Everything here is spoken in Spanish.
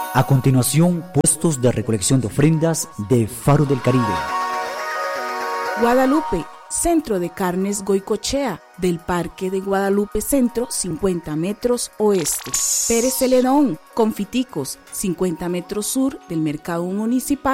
A continuación, puestos de recolección de ofrendas de Faro del Caribe. Guadalupe, Centro de Carnes Goicochea, del Parque de Guadalupe Centro, 50 metros oeste. Pérez Celedón, Confiticos, 50 metros sur del Mercado Municipal.